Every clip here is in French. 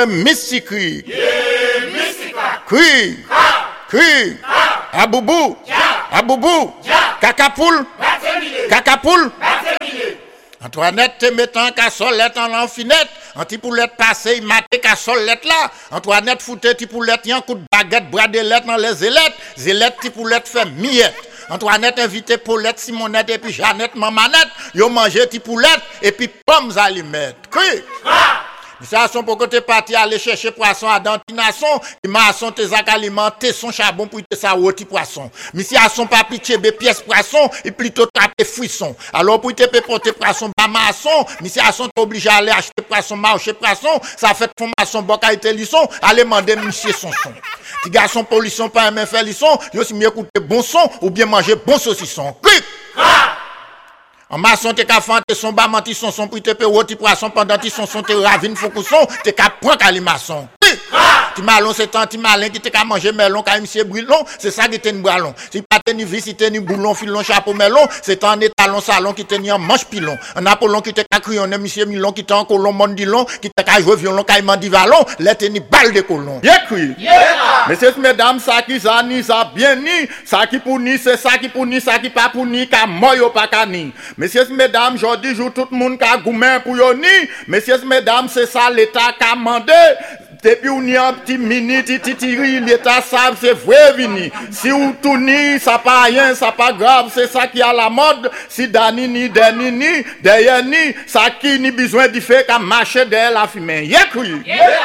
Yeah, Missy Creek. Creek. Creek. Aboubou. Aboubou. Cacapoule. Cacapoule. Antoinette te mettant cassolette en l'enfinette. Antipoulette passé, maté cassolette là. Antoinette foutait tipoulette, yon coup de baguette, bras de lettres dans les ailettes. Zélette tipoulette fait miette. Antoinette invité Paulette, Simonette et puis Jeannette, Mamanette. Yo mangé tipoulette et puis pommes allumettes. Cri! Ça son pour côté parti aller chercher poisson à dentination, qui m'a son tes alimenté son charbon pour te ça rôti poisson. Monsieur a son papi tchebe pièce poisson et plutôt taper frisson. Alors pour te porter poisson ba maçon, monsieur a son obligé à aller acheter poisson marché poisson, ça fait formation bon qualité lisson, aller demander monsieur son. Ti garçon pollution pas même faire lisson, yo si mieux écouter bon son ou bien manger bon saucisson. Clic. En maçon te ka fante son ba menti son pour te pe rôti poisson pendant ti son te ravine foucousson te ka prend calimaçon. Ti malon c'est tant ti malin qui te ka manger melon ka monsieur brillon, c'est ça qui te ni bralon. Si pas te ni vis, si te ni boulon filon chapeau melon, c'est en étalon salon qui te ni en manche pilon. En Apollon qui te ka crayonné monsieur Milon qui te en colon mondilon, qui te ka jouer violon ka mandivalon, let te ni balle de colon. Yekri. Messieurs mesdames, ça qui ça ni ça bien ni, ça qui pour ni c'est ça qui pour ni, ça qui pas pour ni ka moyo pas ka ni. Messieurs mesdames, jodi jour tout le monde ka goumen pour yo ni. Messieurs mesdames, c'est ça l'état ka mandé. Depuis on y a un petit mini titiri, l'état savent c'est vrai vini. Si ou tout ni, ça pas rien, ça pas grave, c'est ça qui a la mode. Si dani ni, deni ni, derrière ni, ça qui ni besoin d'y faire qu'à marcher derrière la fumée. Yekri.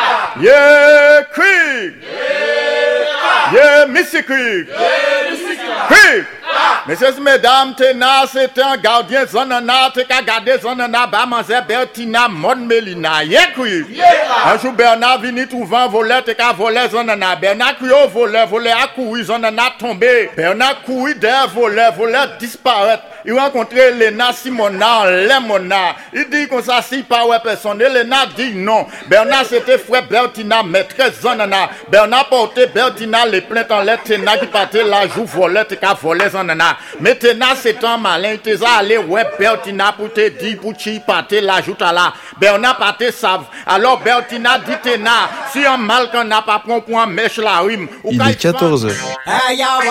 Yekri. Yeah, Missy Creek. Creek. Messieurs, mesdames, tena, c'est un gardien zonana, te ka gade zonana, ba manze Bertina, Mon Melina. Yekri. Un jour, Bernard vini trouvant volet, te ka volé zonana. Bernard criot volet a couru, zonana tombé. Bernard couru derrière volet disparaître. Il rencontrait Elena Simona, Lemona. Il dit qu'on ça si pas ouais personne. Elena dit non. Bernard c'était frère Bertina, maîtresse zonana. Bernard portait Bertina les plaintes en lettre, Tena qui partait la joue volette, te ka volé zonana. Mais Tena c'est un malin, te ça allé ouais Bertina pour te dire pour chi partait la joute à la. Bernard partait savent. Alors Bertina dit Tena, si un mal qu'on n'a pas prend pour un mèche la rime. Il est 14h.